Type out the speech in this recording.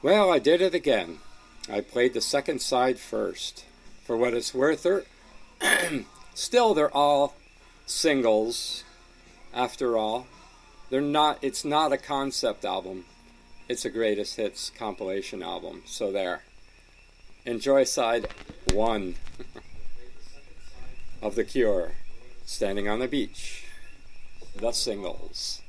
Well, I did it again. I played the second side first. For what it's worth, they're all singles, after all. It's not a concept album. It's a greatest hits compilation album. So there. Enjoy side 1 of The Cure, Standing on the Beach, the singles.